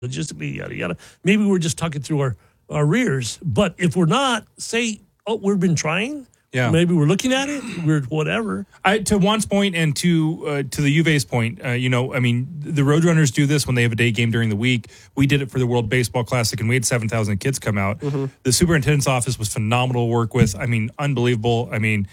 logistically, yada, yada. Maybe we're just talking through our rears. But if we're not, say, we've been trying. Yeah. Maybe we're looking at it. We're whatever. To Juan's point and to the Juve's point, the Roadrunners do this when they have a day game during the week. We did it for the World Baseball Classic, and we had 7,000 kids come out. Mm-hmm. The superintendent's office was phenomenal to work with. I mean, unbelievable. I mean,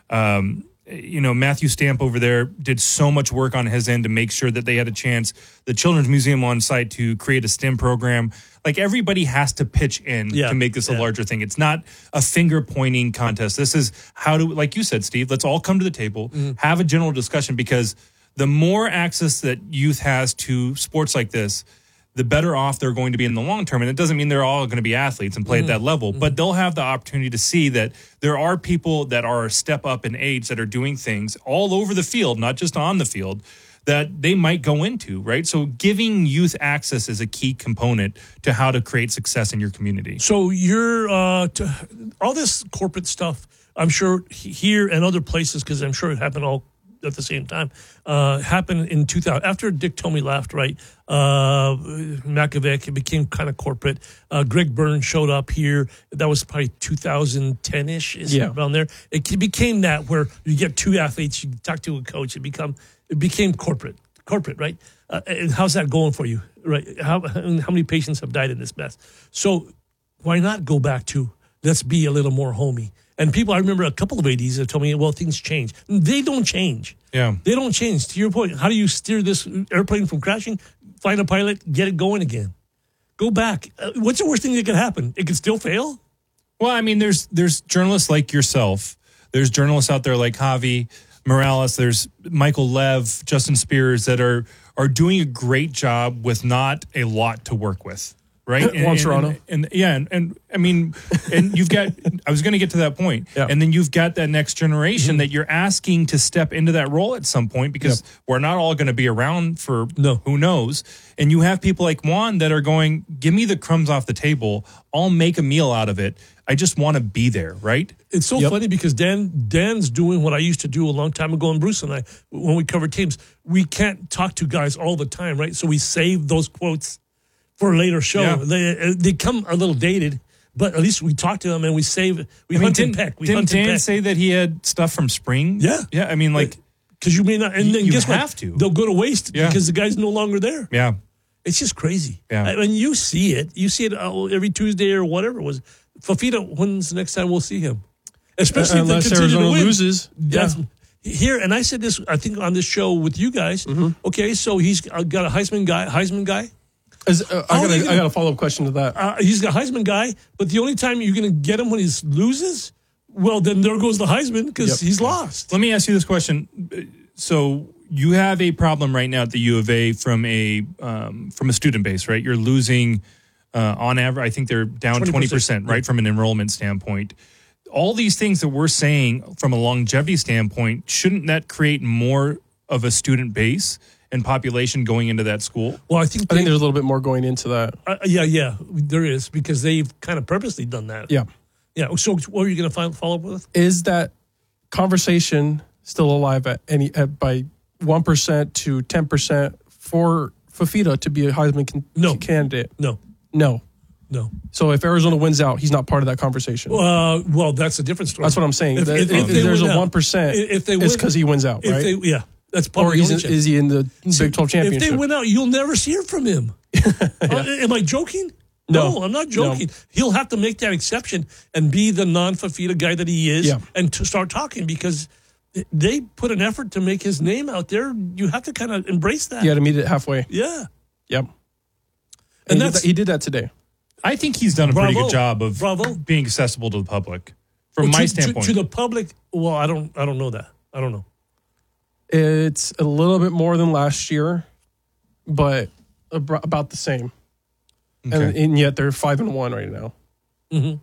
Matthew Stamp over there did so much work on his end to make sure that they had a chance. The Children's Museum on site to create a STEM program. Like, everybody has to pitch in to make this a larger thing. It's not a finger-pointing contest. This is how to, like you said, Steve, let's all come to the table, have a general discussion, because the more access that youth has to sports like this, the better off they're going to be in the long term. And it doesn't mean they're all going to be athletes and play at that level, but they'll have the opportunity to see that there are people that are a step up in age that are doing things all over the field, not just on the field, that they might go into, right? So giving youth access is a key component to how to create success in your community. So you're all this corporate stuff, I'm sure here and other places, because I'm sure it happened all at the same time, happened in 2000. After Dick Tomey left, right, Makovic, it became kind of corporate. Greg Burns showed up here. That was probably 2010-ish, around there. It became that where you get two athletes, you talk to a coach, it became corporate, right? And how's that going for you, right? How many patients have died in this mess? So why not go back to let's be a little more homey? And I remember a couple of ADs that told me, well, things change. They don't change. Yeah. They don't change. To your point, how do you steer this airplane from crashing? Find a pilot, get it going again. Go back. What's the worst thing that could happen? It could still fail? Well, I mean, there's journalists like yourself. There's journalists out there like Javi Morales. There's Michael Lev, Justin Spears that are doing a great job with not a lot to work with. Right? Toronto. And I mean, and you've got, I was going to get to that point. Yeah. And then you've got that next generation that you're asking to step into that role at some point, because we're not all going to be around for who knows. And you have people like Juan that are going, give me the crumbs off the table. I'll make a meal out of it. I just want to be there, right? It's so funny because Dan's doing what I used to do a long time ago, and Bruce and I, when we covered teams, we can't talk to guys all the time, right? So we save those quotes for a later show. Yeah. They come a little dated, but at least we talk to them and we save. Hunt and peck. Didn't Dan say that he had stuff from spring? Yeah. Yeah, I mean, like, because you may not, and then you guess have what? to. They'll go to waste because the guy's no longer there. Yeah. It's just crazy. Yeah. I mean, you see it. You see it every Tuesday or whatever it was. Fafita, when's the next time we'll see him? Especially if they continue Arizona to win. loses. Here, and I said this, I think, on this show with you guys. Okay, so he's got a Heisman guy. I got a follow-up question to that. He's a Heisman guy, but the only time you're going to get him when he loses, well, then there goes the Heisman because he's lost. Let me ask you this question. So you have a problem right now at the U of A from a student base, right? You're losing on average. I think they're down 20%, right, from an enrollment standpoint. All these things that we're saying from a longevity standpoint, shouldn't that create more of a student base and population going into that school? Well, I think there's a little bit more going into that. Yeah, there is, because they've kind of purposely done that. Yeah. So what are you going to follow up with? Is that conversation still alive by 1% to 10% for Fafita to be a Heisman candidate? No. So if Arizona wins out, he's not part of that conversation. Well, that's a different story. That's what I'm saying. If there's a 1%, it's because he wins out, right? That's probably. Or is he in the Big 12 championship? If they win out, you'll never hear from him. Am I joking? No, I'm not joking. No. He'll have to make that exception and be the non-Fafita guy that he is and to start talking, because they put an effort to make his name out there. You have to kind of embrace that. You got to meet it halfway. Yeah. Yep. And he did that today. I think he's done a pretty good job of being accessible to the public. From my standpoint. To the public, well, I don't know that. I don't know. It's a little bit more than last year, but about the same. Okay. And yet they're 5-1 right now. Mm-hmm.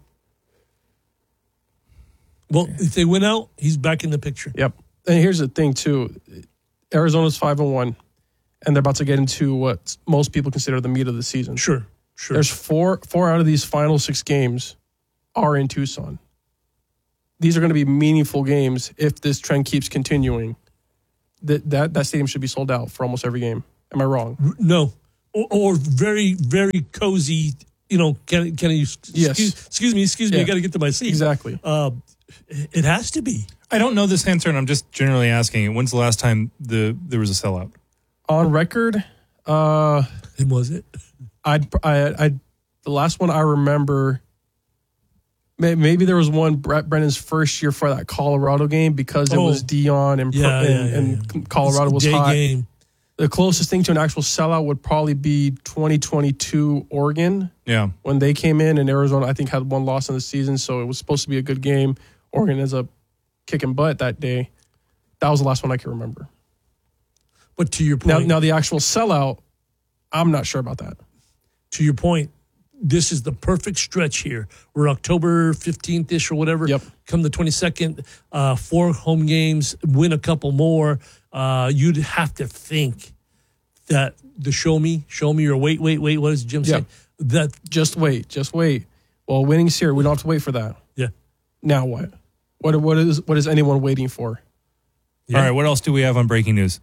Well, if they win out, he's back in the picture. Yep. And here's the thing, too. Arizona's 5-1, and they're about to get into what most people consider the meat of the season. Sure. There's four out of these final 6 games are in Tucson. These are going to be meaningful games if this trend keeps continuing. That stadium should be sold out for almost every game. Am I wrong? No. or very, very cozy. Can you? Yes. Excuse me. I got to get to my seat. Exactly. It has to be. I don't know this answer, and I'm just generally asking. When's the last time there was a sellout? On record, and was it? The last one I remember. Maybe there was one Brennan's first year for that Colorado game because it was Dion and Colorado was hot. Game. The closest thing to an actual sellout would probably be 2022 Oregon. Yeah. When they came in, and Arizona, I think, had one loss in the season, so it was supposed to be a good game. Oregon ends up kicking butt that day. That was the last one I can remember. But to your point... Now the actual sellout, I'm not sure about that. To your point, this is the perfect stretch here. We're October 15th-ish or whatever. Yep. Come the 22nd, 4 home games, win a couple more. You'd have to think that the show me, or wait, what does Jim say? That just wait. Well, winning's here. We don't have to wait for that. Yeah. Now what? What is anyone waiting for? Yeah. All right, what else do we have on breaking news?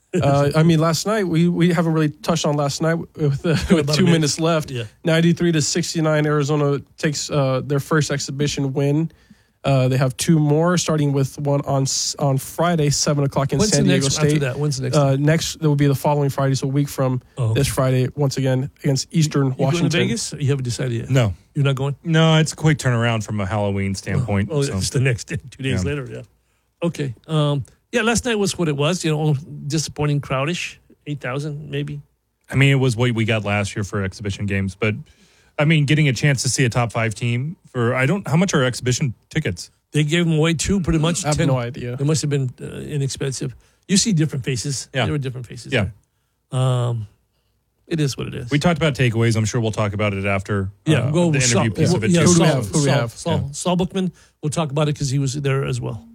Last night, we haven't really touched on last night with 2 minutes left. Yeah. 93-69, Arizona takes their first exhibition win. They have 2 more, starting with one on Friday, 7 o'clock in San Diego State. When's the next? Next, it will be the following Friday, so a week from this Friday, once again, against Eastern Washington. You going to Vegas? You haven't decided yet? No. You're not going? No, it's a quick turnaround from a Halloween standpoint. It's the next day, 2 days later, yeah. Okay. Last night was what it was. Disappointing crowdish, 8,000 maybe. I mean, it was what we got last year for exhibition games, but I mean, getting a chance to see a top 5 team how much are exhibition tickets? They gave them away too, pretty much. I have no idea. It must have been inexpensive. You see different faces. Yeah. There were different faces. Yeah. There. It is what it is. We talked about takeaways. I'm sure we'll talk about it after the interview piece of it too. Who do we have? Saul Bookman. We'll talk about it because he was there as well.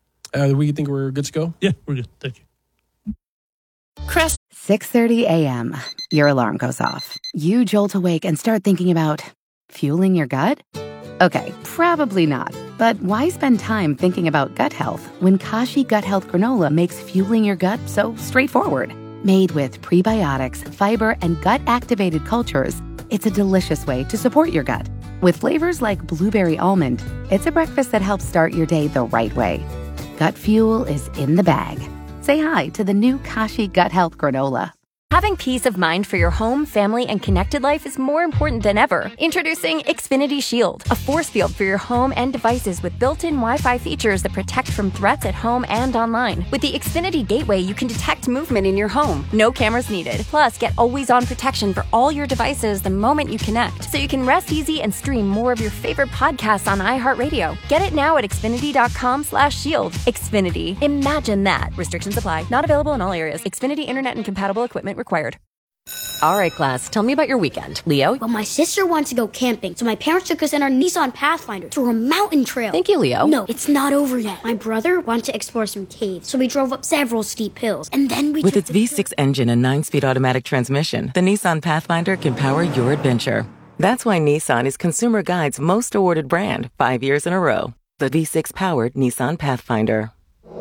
We think we're good to go? Yeah, we're good. Thank you. Crest. 6:30 a.m. Your alarm goes off. You jolt awake and start thinking about fueling your gut? Okay, probably not. But why spend time thinking about gut health when Kashi Gut Health Granola makes fueling your gut so straightforward? Made with prebiotics, fiber, and gut-activated cultures, it's a delicious way to support your gut. With flavors like blueberry almond, it's a breakfast that helps start your day the right way. Gut fuel is in the bag. Say hi to the new Kashi Gut Health Granola. Having peace of mind for your home, family, and connected life is more important than ever. Introducing Xfinity Shield, a force field for your home and devices with built-in Wi-Fi features that protect from threats at home and online. With the Xfinity Gateway, you can detect movement in your home. No cameras needed. Plus, get always-on protection for all your devices the moment you connect, so you can rest easy and stream more of your favorite podcasts on iHeartRadio. Get it now at Xfinity.com/shield. Xfinity. Imagine that. Restrictions apply. Not available in all areas. Xfinity Internet and compatible equipment required. All right, class, tell me about your weekend. Leo? Well, my sister wants to go camping, so my parents took us in our Nissan Pathfinder through a mountain trail. Thank you, Leo. No, it's not over yet. My brother wanted to explore some caves, so we drove up several steep hills, and then we With its V6 engine and 9-speed automatic transmission, the Nissan Pathfinder can power your adventure. That's why Nissan is Consumer Guide's most awarded brand 5 years in a row. The V6-powered Nissan Pathfinder.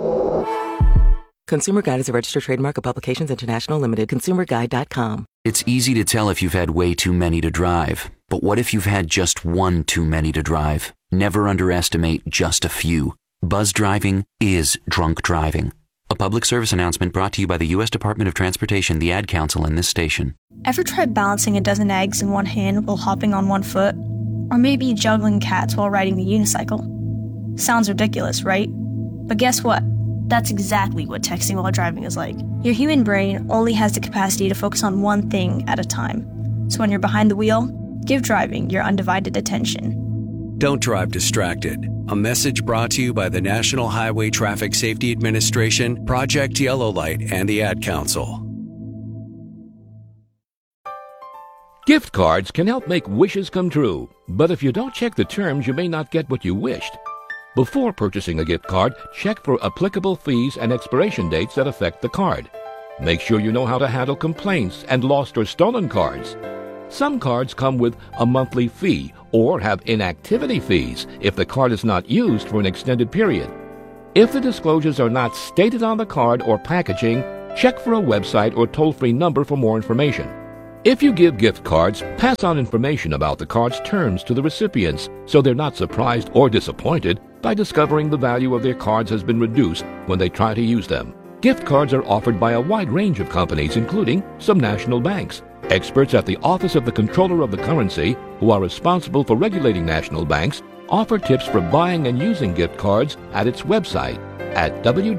Consumer Guide is a registered trademark of Publications International Limited. ConsumerGuide.com. It's easy to tell if you've had way too many to drive. But what if you've had just one too many to drive? Never underestimate just a few. Buzz driving is drunk driving. A public service announcement brought to you by the U.S. Department of Transportation, the Ad Council, and this station. Ever tried balancing a dozen eggs in one hand while hopping on one foot? Or maybe juggling cats while riding the unicycle? Sounds ridiculous, right? But guess what? That's exactly what texting while driving is like. Your human brain only has the capacity to focus on one thing at a time. So when you're behind the wheel, give driving your undivided attention. Don't drive distracted. A message brought to you by the National Highway Traffic Safety Administration, Project Yellow Light, and the Ad Council. Gift cards can help make wishes come true, but if you don't check the terms, you may not get what you wished. Before purchasing a gift card, check for applicable fees and expiration dates that affect the card. Make sure you know how to handle complaints and lost or stolen cards. Some cards come with a monthly fee or have inactivity fees if the card is not used for an extended period. If the disclosures are not stated on the card or packaging, check for a website or toll-free number for more information. If you give gift cards, pass on information about the card's terms to the recipients so they're not surprised or disappointed by discovering the value of their cards has been reduced when they try to use them. Gift cards are offered by a wide range of companies, including some national banks. Experts at the Office of the Comptroller of the Currency, who are responsible for regulating national banks, offer tips for buying and using gift cards at its website at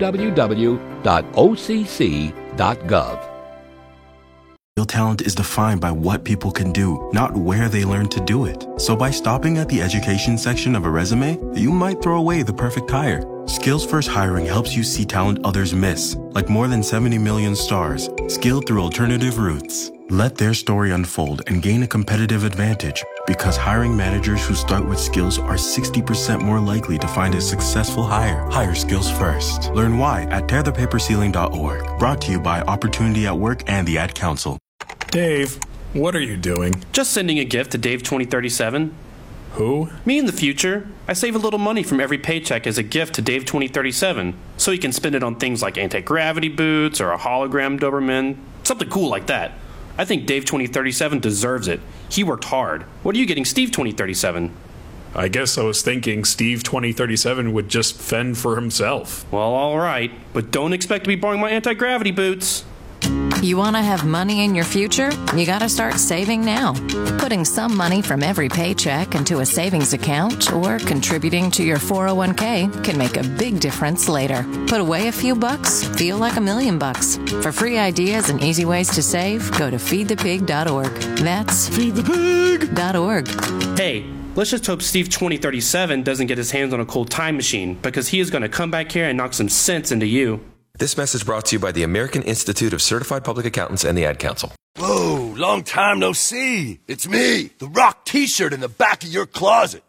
www.occ.gov. Real talent is defined by what people can do, not where they learn to do it. So by stopping at the education section of a resume, you might throw away the perfect hire. Skills First Hiring helps you see talent others miss, like more than 70 million stars, skilled through alternative routes. Let their story unfold and gain a competitive advantage, because hiring managers who start with skills are 60% more likely to find a successful hire. Hire skills first. Learn why at tearthepaperceiling.org. Brought to you by Opportunity at Work and the Ad Council. Dave, what are you doing? Just sending a gift to Dave 2037. Who? Me in the future. I save a little money from every paycheck as a gift to Dave 2037, so he can spend it on things like anti-gravity boots or a hologram Doberman, something cool like that. I think Dave 2037 deserves it. He worked hard. What are you getting Steve 2037? I guess I was thinking Steve 2037 would just fend for himself. Well, all right, but don't expect to be borrowing my anti-gravity boots. You want to have money in your future? You got to start saving now. Putting some money from every paycheck into a savings account or contributing to your 401k can make a big difference later. Put away a few bucks, feel like $1 million. For free ideas and easy ways to save, go to feedthepig.org. That's feedthepig.org. Hey, let's just hope Steve 2037 doesn't get his hands on a cool time machine, because he is going to come back here and knock some sense into you. This message brought to you by the American Institute of Certified Public Accountants and the Ad Council. Whoa, long time no see. It's me, the Rock t-shirt in the back of your closet.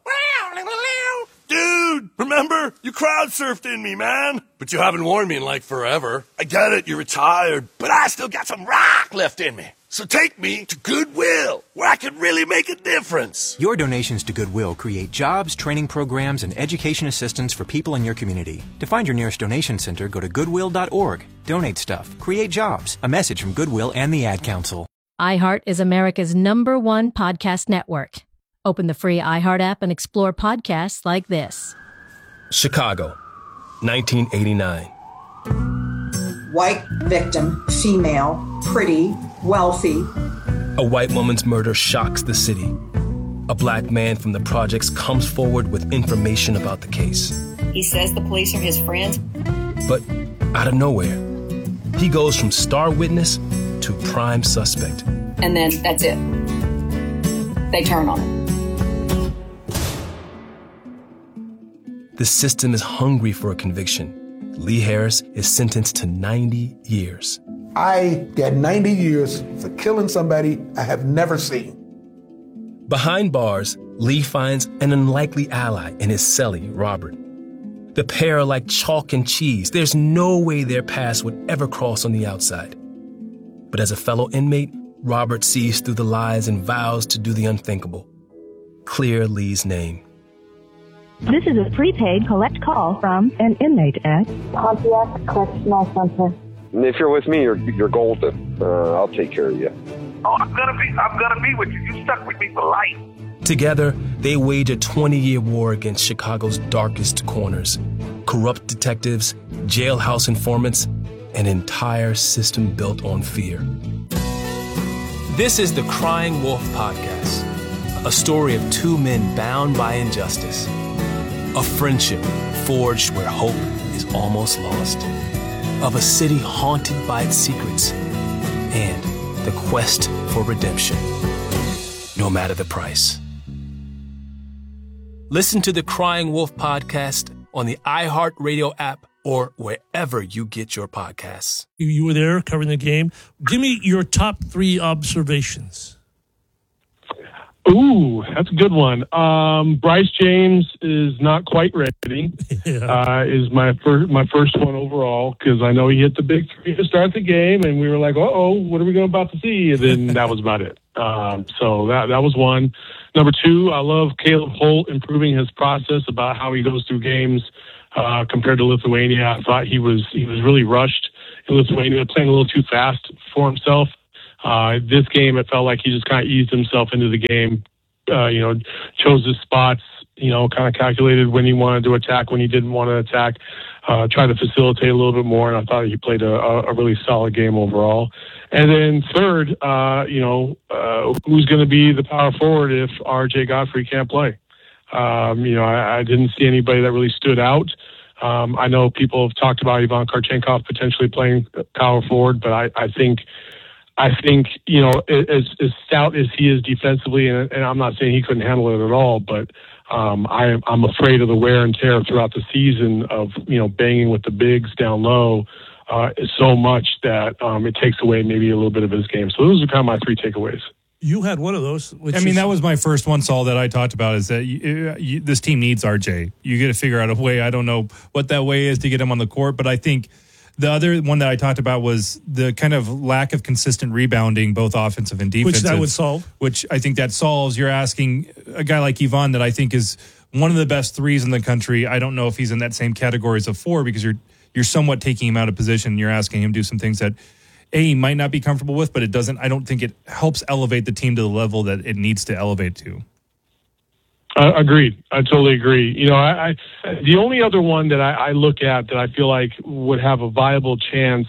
Dude, remember? You crowd surfed in me, man. But you haven't worn me in like forever. I get it, you're retired, but I still got some rock left in me. So take me to Goodwill, where I can really make a difference. Your donations to Goodwill create jobs, training programs, and education assistance for people in your community. To find your nearest donation center, go to goodwill.org. Donate stuff. Create jobs. A message from Goodwill and the Ad Council. iHeart is America's #1 podcast network. Open the free iHeart app and explore podcasts like this. Chicago, 1989. White victim, female, pretty, wealthy. A white woman's murder shocks the city. A black man from the projects comes forward with information about the case. He says the police are his friends. But out of nowhere, he goes from star witness to prime suspect. And then that's it. They turn on him. The system is hungry for a conviction. Lee Harris is sentenced to 90 years. I get 90 years for killing somebody I have never seen. Behind bars, Lee finds an unlikely ally in his cellie, Robert. The pair are like chalk and cheese. There's no way their paths would ever cross on the outside. But as a fellow inmate, Robert sees through the lies and vows to do the unthinkable. Clear Lee's name. This is a prepaid collect call from an inmate at Pontiac Correctional Center. If you're with me, you're golden. I'll take care of you. Oh, I'm gonna be with you. You stuck with me for life. Together, they wage a 20-year war against Chicago's darkest corners. Corrupt detectives, jailhouse informants, an entire system built on fear. This is the Crying Wolf Podcast, a story of two men bound by injustice. A friendship forged where hope is almost lost. Of a city haunted by its secrets. And the quest for redemption, no matter the price. Listen to the Crying Wolf Podcast on the iHeartRadio app or wherever you get your podcasts. You were there covering the game. Give me your top 3 observations. Ooh, that's a good one. Bryce James is not quite ready. Is my first one overall, because I know he hit the big 3 to start the game, and we were like, "Uh-oh, what are we about to see?" And then that was about it. So that was one. Number 2, I love Caleb Holt improving his process about how he goes through games compared to Lithuania. I thought he was really rushed in Lithuania, playing a little too fast for himself. This game, it felt like he just kind of eased himself into the game, chose his spots, kind of calculated when he wanted to attack, when he didn't want to attack, tried to facilitate a little bit more, and I thought he played a really solid game overall. And then third, who's going to be the power forward if R.J. Godfrey can't play? I didn't see anybody that really stood out. I know people have talked about Ivan Karchenkov potentially playing power forward, but I think as stout as he is defensively, and I'm not saying he couldn't handle it at all, but I'm afraid of the wear and tear throughout the season of banging with the bigs down low so much that it takes away maybe a little bit of his game. So those are kind of my three takeaways. You had one of those. That was my first one, Saul, that I talked about, is that this team needs RJ. You got to figure out a way. I don't know what that way is to get him on the court, but I think the other one that I talked about was the kind of lack of consistent rebounding, both offensive and defensive. Which that would solve. Which I think that solves. You're asking a guy like Ivan that I think is one of the best threes in the country. I don't know if he's in that same category as a four, because you're somewhat taking him out of position. You're asking him to do some things that he might not be comfortable with, but I don't think it helps elevate the team to the level that it needs to elevate to. Agreed. I totally agree. The only other one that I look at that I feel like would have a viable chance,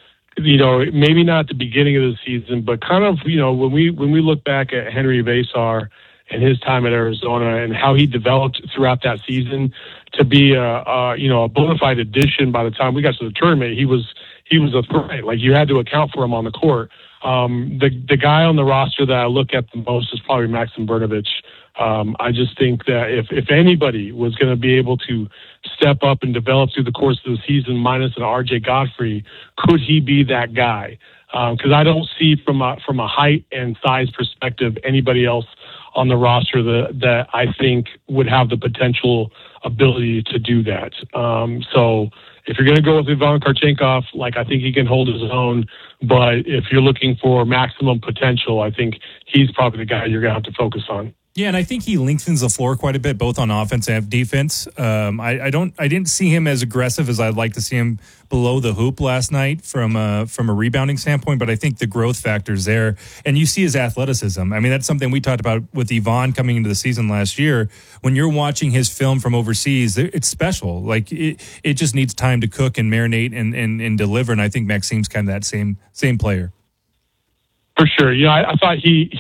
maybe not at the beginning of the season, but kind of, when we look back at Henry Vasar and his time at Arizona and how he developed throughout that season to be a bona fide addition. By the time we got to the tournament, he was a threat. Like, you had to account for him on the court. The guy on the roster that I look at the most is probably Maxim Brnovich. I just think that if anybody was going to be able to step up and develop through the course of the season, minus an R.J. Godfrey, could he be that guy? Because I don't see from a height and size perspective anybody else on the roster that I think would have the potential ability to do that. So if you're going to go with Ivan Karchenkov, I think he can hold his own. But if you're looking for maximum potential, I think he's probably the guy you're going to have to focus on. Yeah, and I think he lengthens the floor quite a bit, both on offense and defense. I didn't see him as aggressive as I'd like to see him below the hoop last night from a rebounding standpoint, but I think the growth factor's there. And you see his athleticism. I mean, that's something we talked about with Ivan coming into the season last year. When you're watching his film from overseas, it's special. It just needs time to cook and marinate and deliver, and I think Maxim's kind of that same player. For sure. I thought he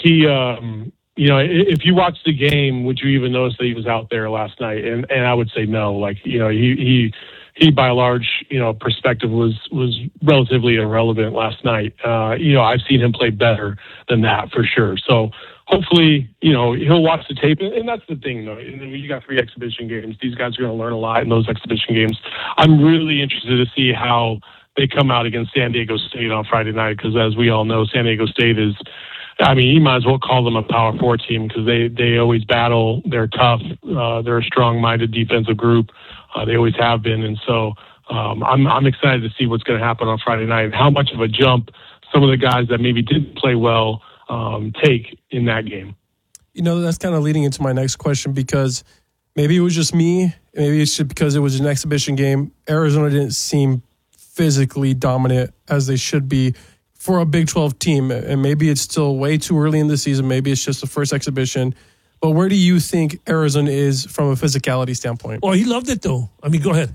if you watched the game, would you even notice that he was out there last night? And I would say no. He by a large, perspective was relatively irrelevant last night. I've seen him play better than that for sure. So hopefully, he'll watch the tape. And that's the thing, though. You got 3 exhibition games. These guys are going to learn a lot in those exhibition games. I'm really interested to see how they come out against San Diego State on Friday night, because as we all know, San Diego State is, you might as well call them a Power 4 team, because they always battle. They're tough. They're a strong-minded defensive group. They always have been. And so I'm excited to see what's going to happen on Friday night and how much of a jump some of the guys that maybe didn't play well take in that game. That's kind of leading into my next question, because maybe it was just me. Maybe it's just because it was an exhibition game. Arizona didn't seem physically dominant as they should be for a Big 12 team, and maybe it's still way too early in the season. Maybe it's just the first exhibition. But where do you think Arizona is from a physicality standpoint? Well, he loved it, though. Go ahead.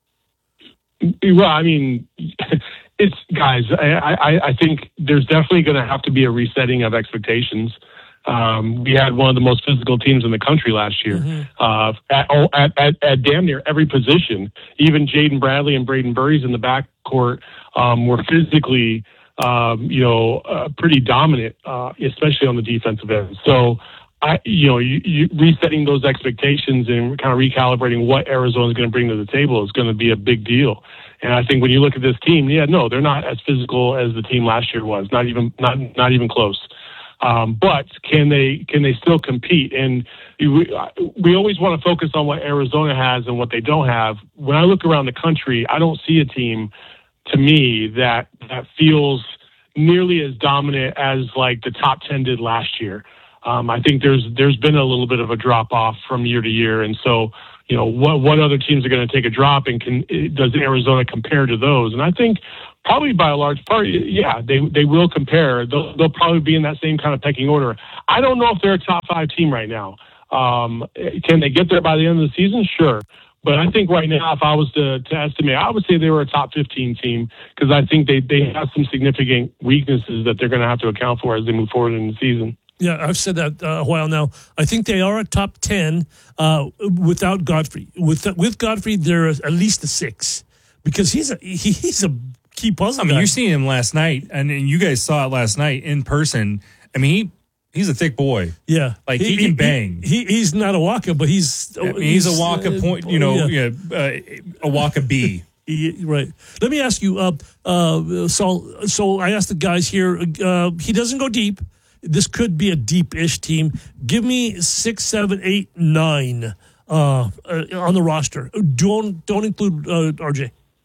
Well, it's guys. I think there's definitely going to have to be a resetting of expectations. We had one of the most physical teams in the country last year, at damn near every position. Even Jaden Bradley and Braden Burries in the backcourt were physically pretty dominant, especially on the defensive end. So, you resetting those expectations and kind of recalibrating what Arizona is going to bring to the table is going to be a big deal. And I think when you look at this team, they're not as physical as the team last year was, not even close. But can they still compete? And we always want to focus on what Arizona has and what they don't have. When I look around the country, I don't see a team, to me, that feels nearly as dominant as the top 10 did last year. I think there's been a little bit of a drop off from year to year. And so, what other teams are going to take a drop, and does Arizona compare to those? And I think probably by a large part, yeah, they will compare. They'll probably be in that same kind of pecking order. I don't know if they're a top 5 team right now. Can they get there by the end of the season? Sure. But I think right now, if I was to estimate, I would say they were a top 15 team, because I think they have some significant weaknesses that they're going to have to account for as they move forward in the season. Yeah, I've said that a while now. I think they are a top 10 without Godfrey. With Godfrey, they're at least a 6, because he's a key puzzle guy. You're seeing him last night, and you guys saw it last night in person. I mean, he's a thick boy. Yeah, like he can bang. He's not a Waka, but he's a Waka point. A Waka B. Right. Let me ask you, Saul. So I asked the guys here. He doesn't go deep. This could be a deep-ish team. Give me 6, 7, 8, 9 on the roster. Don't include RJ.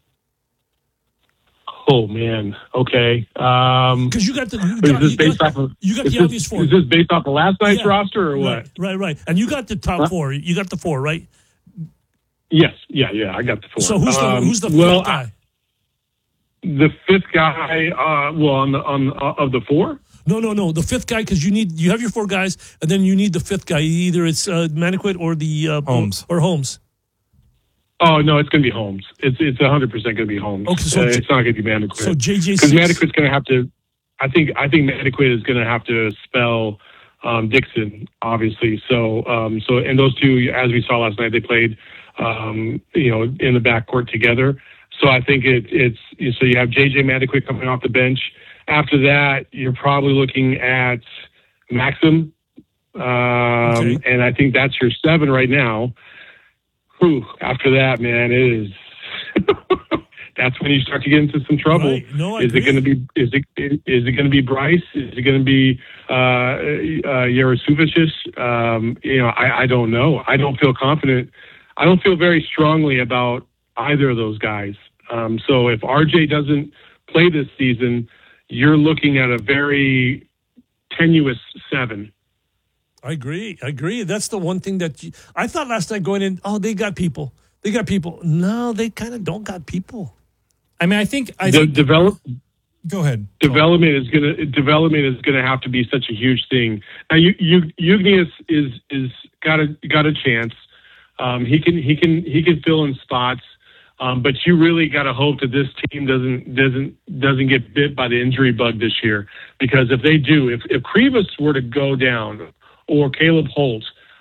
Oh man. Okay. Because you got the obvious 4. Is this based off of last night's roster or what? Right. And you got the top 4. You got the 4, right? Yes. Yeah. I got the 4. So who's the 5th guy? The 5th guy. Of the 4. No. The 5th guy, because you have your 4 guys, and then you need the 5th guy. Either it's Maniquit or the Holmes. Or Holmes. Oh no, it's going to be Holmes. It's 100% going to be Holmes. Okay, so it's not going to be Maniquit. So JJ, because Maniquit's going to have to. I think Maniquit is going to have to spell Dixon, obviously. So and those two, as we saw last night, they played in the backcourt together. So I think it's so you have JJ Maniquit coming off the bench. After that, you're probably looking at Maxim, and I think that's your 7 right now. Whew, after that, man, it is. That's when you start to get into some trouble. Right. No, is it going to be? Is it going to be Bryce? Is it going to be Yarosuvicius? I don't know. I don't feel confident. I don't feel very strongly about either of those guys. So if RJ doesn't play this season, you're looking at a very tenuous 7. I agree. That's the one thing that I thought last night going in. Oh, they got people. No, they kind of don't got people. I mean, I think Go ahead. Development is gonna have to be such a huge thing. Now, Ugnius is got a chance. He can fill in spots. But you really got to hope that this team doesn't get bit by the injury bug this year, because if they do, if Krivas were to go down or Caleb Holt,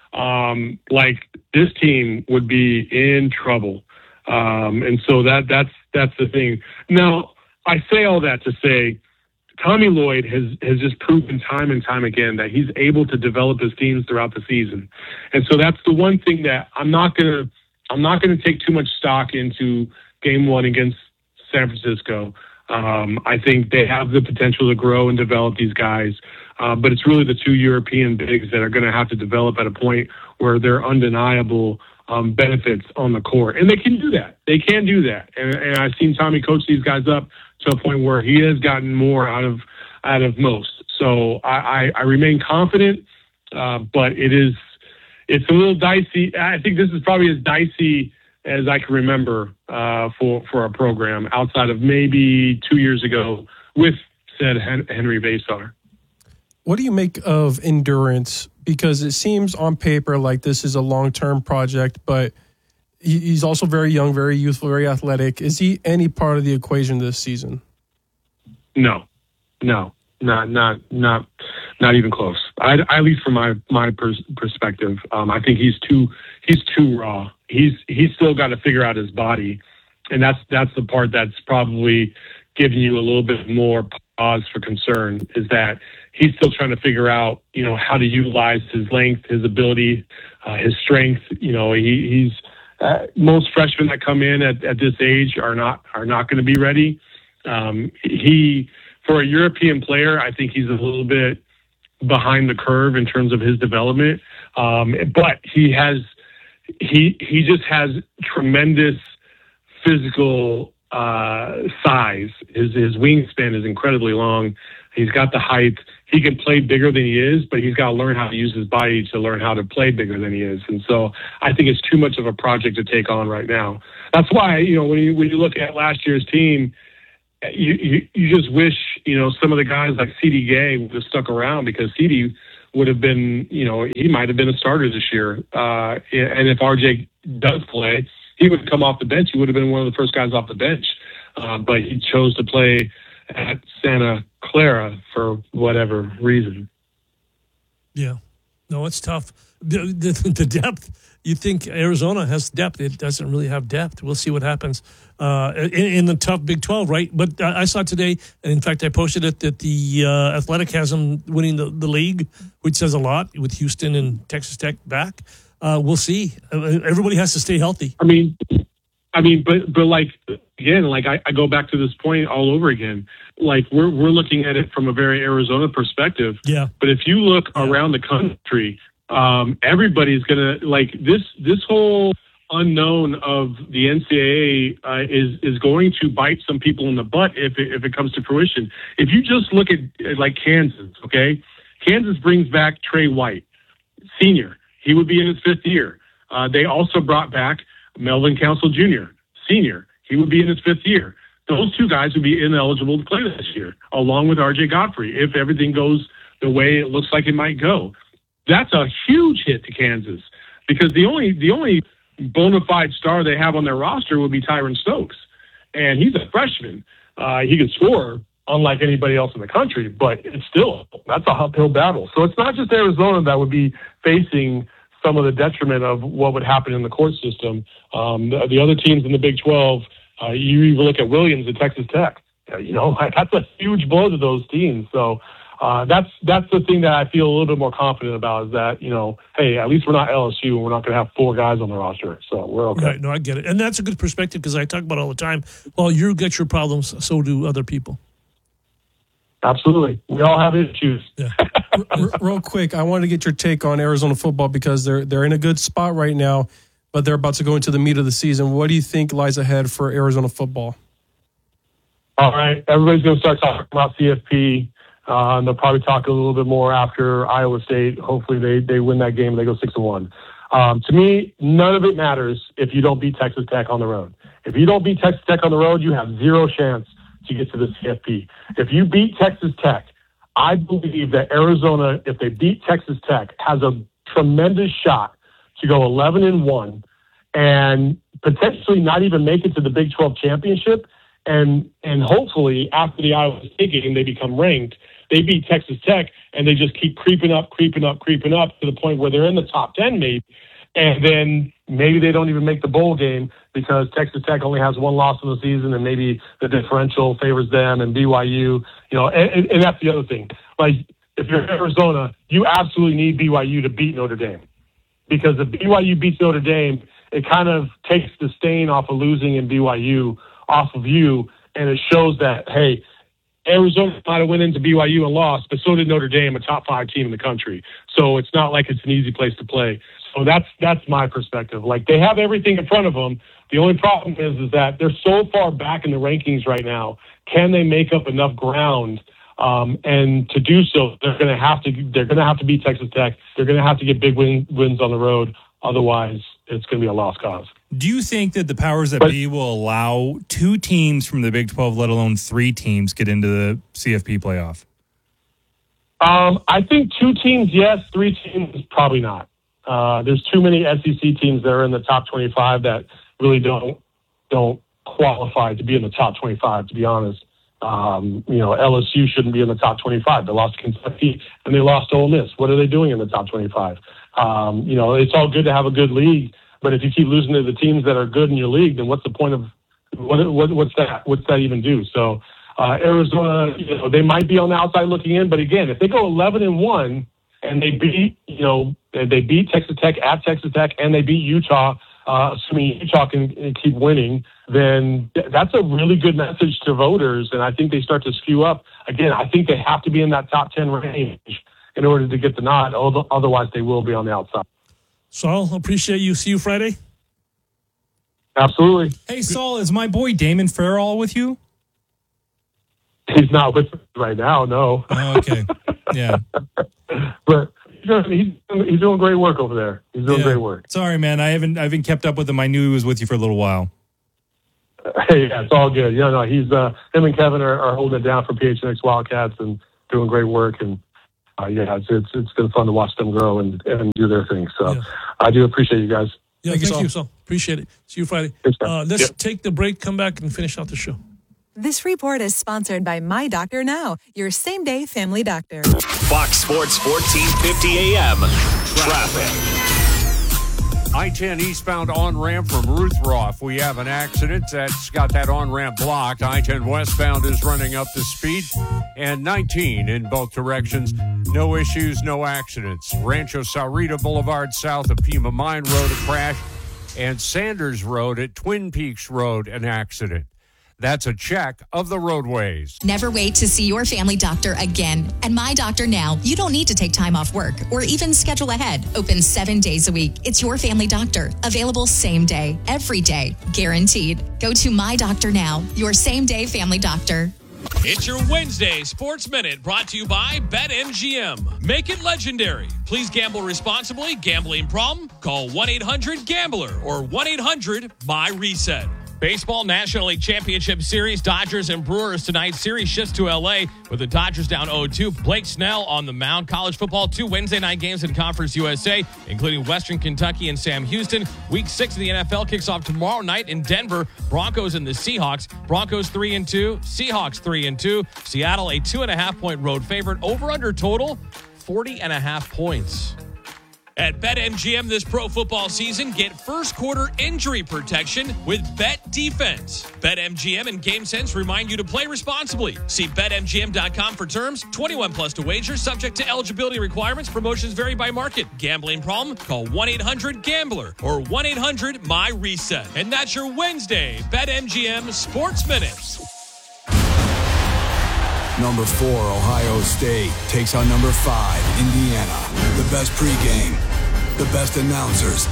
this team would be in trouble. And so that's the thing. Now, I say all that to say Tommy Lloyd has just proven time and time again that he's able to develop his teams throughout the season. And so that's the one thing that I'm not going to take too much stock into game 1 against San Francisco. I think they have the potential to grow and develop these guys. But it's really the 2 European bigs that are going to have to develop at a point where they're undeniable benefits on the court. And they can do that. And I've seen Tommy coach these guys up to a point where he has gotten more out of most. So I remain confident, but it's a little dicey. I think this is probably as dicey as I can remember for a program outside of maybe 2 years ago with said Henry Vesar. What do you make of Endurance? Because it seems on paper like this is a long-term project, but he's also very young, very youthful, very athletic. Is he any part of the equation this season? No, not even close. At least from my perspective, I think he's too raw. He's still got to figure out his body, and that's the part that's probably giving you a little bit more pause for concern, is that he's still trying to figure out, how to utilize his length, his ability, his strength. He's most freshmen that come in at this age are not going to be ready. For a European player, I think he's a little bit behind the curve in terms of his development. But he just has tremendous physical size. His wingspan is incredibly long. He's got the height. he can play bigger than he is, but he's got to learn how to use his body to learn how to play bigger than he is. And so I think it's too much of a project to take on right now. That's why, when you look at last year's team, you just wish, some of the guys like C.D. Gay would have stuck around, because C.D. would have been, he might have been a starter this year. And if RJ does play, he would come off the bench. He would have been one of the first guys off the bench. But he chose to play at Santa Clara for whatever reason. Yeah. No, it's tough. The depth, you think Arizona has depth. It doesn't really have depth. We'll see what happens in the tough Big 12, right? But I saw today, and in fact, I posted it, that the Athletic has them winning the league, which says a lot, with Houston and Texas Tech back. We'll see. Everybody has to stay healthy. But like, again, like I go back to this point all over again. Like we're looking at it from a very Arizona perspective. Yeah. But if you look around the country, everybody's gonna like this whole unknown of the NCAA is going to bite some people in the butt if it comes to fruition. If you just look at like Kansas, okay, Kansas brings back Trey White, senior. He would be in his 5th year. They also brought back Melvin Council Jr., senior. He would be in his 5th year. Those two guys would be ineligible to play this year, along with RJ Godfrey, if everything goes the way it looks like it might go. That's a huge hit to Kansas, because the only bona fide star they have on their roster would be Tyron Stokes, and he's a freshman. He can score unlike anybody else in the country, but that's a uphill battle. So it's not just Arizona that would be facing some of the detriment of what would happen in the court system. The other teams in the Big 12, you even look at Williams and Texas Tech. That's a huge blow to those teams. So that's the thing that I feel a little bit more confident about, is that, hey, at least we're not LSU and we're not going to have 4 guys on the roster. So we're okay. Right, no, I get it. And that's a good perspective, because I talk about it all the time. Well, you get your problems, so do other people. Absolutely. We all have issues. Yeah. Real quick, I wanted to get your take on Arizona football, because they're in a good spot right now, but they're about to go into the meat of the season. What do you think lies ahead for Arizona football? All right. Everybody's going to start talking about CFP. They'll probably talk a little bit more after Iowa State. Hopefully they win that game and they go 6-1. To me, none of it matters if you don't beat Texas Tech on the road. If you don't beat Texas Tech on the road, you have zero chance to get to the CFP. If you beat Texas Tech, I believe that Arizona, if they beat Texas Tech, has a tremendous shot to go 11-1 and potentially not even make it to the Big 12 championship. And hopefully after the Iowa State game, they become ranked. They beat Texas Tech and they just keep creeping up to the point where they're in the top 10 maybe. And then maybe they don't even make the bowl game, because Texas Tech only has 1 loss in the season, and maybe the differential favors them, and BYU, and that's the other thing. Like, if you're Arizona, you absolutely need BYU to beat Notre Dame, because if BYU beats Notre Dame, it kind of takes the stain off of losing in BYU off of you, and it shows that, hey, Arizona might have went into BYU and lost, but so did Notre Dame, a top 5 team in the country. So it's not like it's an easy place to play. So that's my perspective. Like, they have everything in front of them. The only problem is that they're so far back in the rankings right now. Can they make up enough ground? And to do so, they're going to have to beat Texas Tech. They're going to have to get big wins on the road. Otherwise, it's going to be a lost cause. Do you think that the powers that be will allow 2 teams from the Big 12, let alone 3 teams, get into the CFP playoff? I think 2 teams, yes. 3 teams, probably not. There's too many SEC teams that are in the top 25 that really don't qualify to be in the top 25, to be honest. LSU shouldn't be in the top 25. They lost to Kentucky and they lost to Ole Miss. What are they doing in the top 25? It's all good to have a good league, but if you keep losing to the teams that are good in your league, then what's the point of what's that even do? So Arizona, they might be on the outside looking in, but again, if they go 11-1 and they beat Texas Tech at Texas Tech and they beat Utah, assuming Utah can keep winning, then that's a really good message to voters, and I think they start to skew up. Again, I think they have to be in that top 10 range in order to get the nod. Otherwise, they will be on the outside. Saul, appreciate you. See you Friday. Absolutely. Hey, Saul, is my boy Damon Farrell with you? He's not with us right now, no. Oh, okay. Yeah. But he's doing great work over there. He's doing great work. Sorry, man. I haven't kept up with him. I knew he was with you for a little while. Hey, yeah, it's all good. Yeah, no, he's him and Kevin are holding it down for PHNX Wildcats and doing great work. And it's been fun to watch them grow and do their thing. So I do appreciate you guys. Yeah, thank you, Saul. Appreciate it. See you Friday. Let's take the break, come back, and finish out the show. This report is sponsored by My Doctor Now, your same-day family doctor. Fox Sports 1450 AM. Traffic. I-10 eastbound on-ramp from Ruthroff. We have an accident that's got that on-ramp blocked. I-10 westbound is running up the speed. And 19 in both directions. No issues, no accidents. Rancho Saurita Boulevard south of Pima Mine Road, a crash. And Sanders Road at Twin Peaks Road, an accident. That's a check of the roadways. Never wait to see your family doctor again. At My Doctor Now, you don't need to take time off work or even schedule ahead. Open 7 days a week. It's your family doctor. Available same day, every day, guaranteed. Go to My Doctor Now, your same-day family doctor. It's your Wednesday Sports Minute brought to you by BetMGM. Make it legendary. Please gamble responsibly. Gambling problem? Call 1-800-GAMBLER or 1-800-MY-RESET. Baseball National League Championship Series, Dodgers and Brewers tonight. Series shifts to L.A. with the Dodgers down 0-2. Blake Snell on the mound. College football, 2 Wednesday night games in Conference USA, including Western Kentucky and Sam Houston. Week 6 of the NFL kicks off tomorrow night in Denver. Broncos and the Seahawks. Broncos 3-2. Seahawks 3-2. Seattle a 2.5-point road favorite. Over-under total 40.5 points. At BetMGM this pro football season, get first quarter injury protection with Bet Defense. BetMGM and GameSense remind you to play responsibly. See BetMGM.com for terms. 21 plus to wager, subject to eligibility requirements. Promotions vary by market. Gambling problem? Call 1-800-GAMBLER or 1-800-MY-RESET. And that's your Wednesday BetMGM Sports Minute. Number 4, Ohio State takes on number 5, Indiana. The best pregame, the best announcers.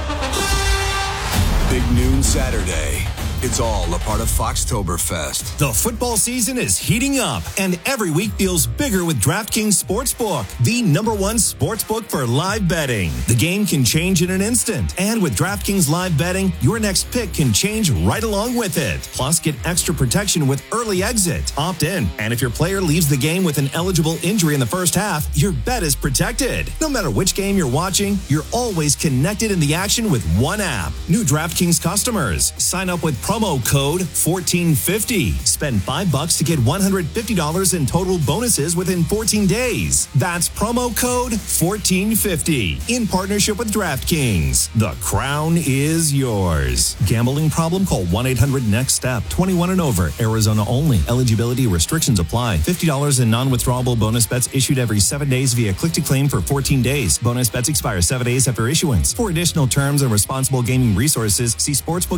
Big noon Saturday. It's all a part of Foxtoberfest. The football season is heating up, and every week feels bigger with DraftKings Sportsbook, the #1 sportsbook for live betting. The game can change in an instant, and with DraftKings Live Betting, your next pick can change right along with it. Plus, get extra protection with early exit. Opt in, and if your player leaves the game with an eligible injury in the first half, your bet is protected. No matter which game you're watching, you're always connected in the action with one app. New DraftKings customers, sign up with promo code 1450. Spend $5 to get $150 in total bonuses within 14 days. That's promo code 1450 in partnership with DraftKings. The crown is yours. Gambling problem? Call 1-800-NEXT-STEP. 21 and over. Arizona only. Eligibility restrictions apply. $50 in non-withdrawable bonus bets issued every 7 days via click-to-claim for 14 days. Bonus bets expire 7 days after issuance. For additional terms and responsible gaming resources, see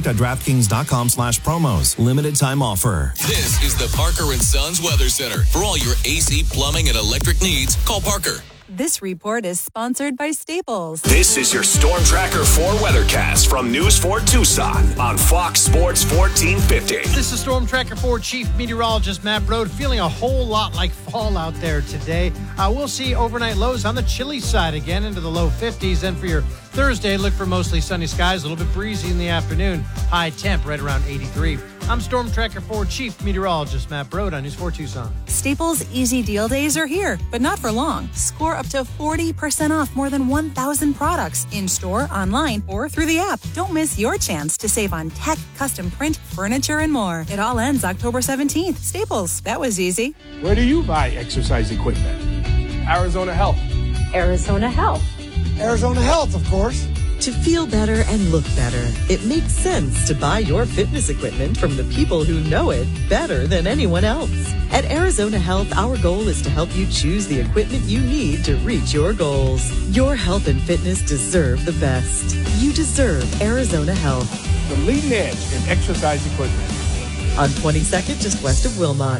sportsbook.draftkings.com/promos. Limited time offer. This is the Parker & Sons Weather Center. For all your AC, plumbing, and electric needs, call Parker. This report is sponsored by Staples. This is your Storm Tracker 4 weathercast from News 4 Tucson on Fox Sports 1450. This is Storm Tracker 4 Chief Meteorologist Matt Brode. Feeling a whole lot like fall out there today. We'll see overnight lows on the chilly side again into the low 50s. And for your Thursday, look for mostly sunny skies, a little bit breezy in the afternoon. High temp right around 83. I'm Storm Tracker 4 Chief Meteorologist Matt Brode on News 4 Tucson. Staples Easy Deal Days are here, but not for long. Score up to 40% off more than 1,000 products in-store, online, or through the app. Don't miss your chance to save on tech, custom print, furniture, and more. It all ends October 17th. Staples, that was easy. Where do you buy exercise equipment? Arizona Health. Arizona Health. Arizona Health, of course. To feel better and look better, it makes sense to buy your fitness equipment from the people who know it better than anyone else. At Arizona Health, our goal is to help you choose the equipment you need to reach your goals. Your health and fitness deserve the best. You deserve Arizona Health. The leading edge in exercise equipment. On 22nd, just west of Wilmot.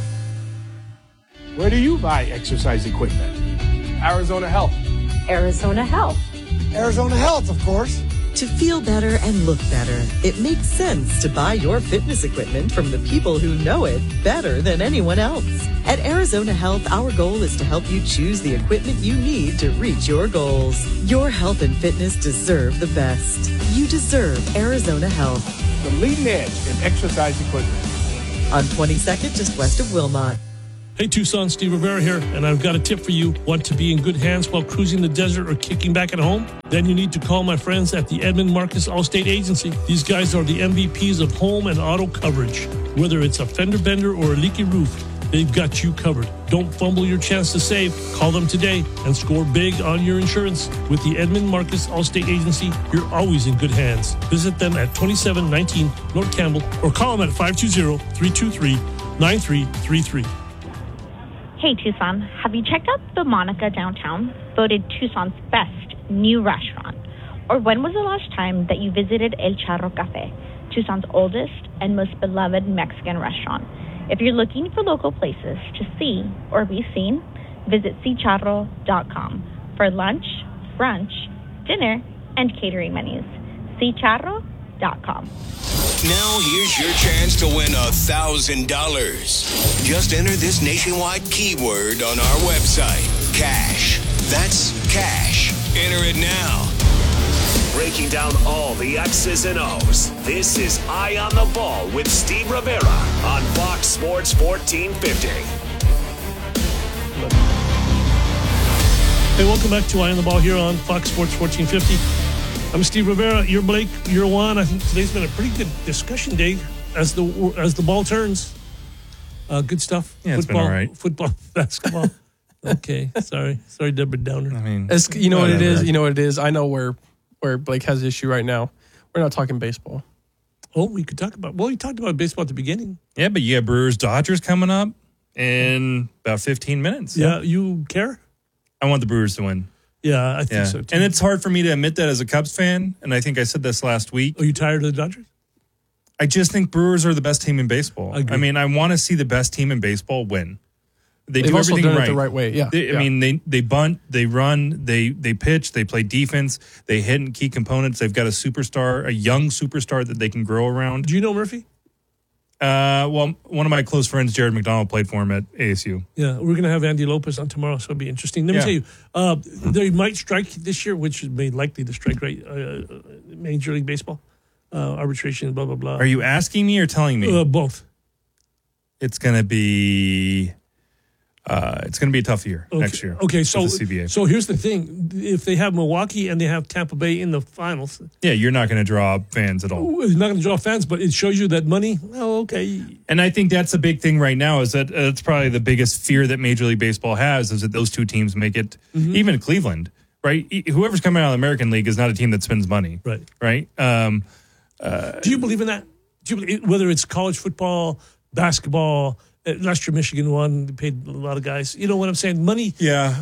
Where do you buy exercise equipment? Arizona Health. Arizona Health. Arizona Health, of course. To feel better and look better, it makes sense to buy your fitness equipment from the people who know it better than anyone else. At Arizona Health, our goal is to help you choose the equipment you need to reach your goals. Your health and fitness deserve the best. You deserve Arizona Health. The leading edge in exercise equipment. On 22nd, just west of Wilmot. Hey Tucson, Steve Rivera here, and I've got a tip for you. Want to be in good hands while cruising the desert or kicking back at home? Then you need to call my friends at the Edmund Marcus Allstate Agency. These guys are the MVPs of home and auto coverage. Whether it's a fender bender or a leaky roof, they've got you covered. Don't fumble your chance to save. Call them today and score big on your insurance. With the Edmund Marcus Allstate Agency, you're always in good hands. Visit them at 2719 North Campbell or call them at 520-323-9333. Hey Tucson, have you checked out the Monica downtown, voted Tucson's best new restaurant? Or when was the last time that you visited El Charro Cafe, Tucson's oldest and most beloved Mexican restaurant? If you're looking for local places to see or be seen, visit cicharro.com for lunch, brunch, dinner, and catering menus. cicharro.com. Now here's your chance to win $1,000. Just enter this nationwide keyword on our website, cash. That's cash. Enter it now. Breaking down all the X's and O's. This is Eye on the Ball with Steve Rivera on Fox Sports 1450. Hey, welcome back to Eye on the Ball here on Fox Sports 1450. I'm Steve Rivera. You're Blake. You're Juan. I think today's been a pretty good discussion day as the ball turns. Good stuff. Yeah, it's been all right. Football, basketball. Okay, sorry, Deborah Downer. I mean, you know what it is. You know what it is. I know where Blake has the issue right now. We're not talking baseball. Oh, we could talk about. Well, you talked about baseball at the beginning. Yeah, but you have Brewers-Dodgers coming up in about 15 minutes. Yeah, you care? I want the Brewers to win. Yeah, I think so too. And it's hard for me to admit that as a Cubs fan, and I think I said this last week. Are you tired of the Dodgers? I just think Brewers are the best team in baseball. I mean, I want to see the best team in baseball win. They've do everything done right. It the right way. Yeah. I mean, they bunt, they run, they pitch, they play defense, they hit in key components. They've got a young superstar that they can grow around. Do you know Murphy? Well, one of my close friends, Jared McDonald, played for him at ASU. Yeah, we're going to have Andy Lopez on tomorrow, so it'll be interesting. Let me tell you, they might strike this year, which is made likely to strike, right? Major League Baseball, arbitration, blah, blah, blah. Are you asking me or telling me? Both. It's going to be a tough year next year. Okay, so with the CBA. So here's the thing: if they have Milwaukee and they have Tampa Bay in the finals, you're not going to draw fans at all. It's not going to draw fans, but it shows you that money. Oh, okay. And I think that's a big thing right now. Is that it's probably the biggest fear that Major League Baseball has is that those two teams make it. Mm-hmm. Even Cleveland, right? Whoever's coming out of the American League is not a team that spends money, right? Do you believe in that? Whether it's college football, basketball. Last year, Michigan won. They paid a lot of guys. You know what I'm saying? Money. Yeah.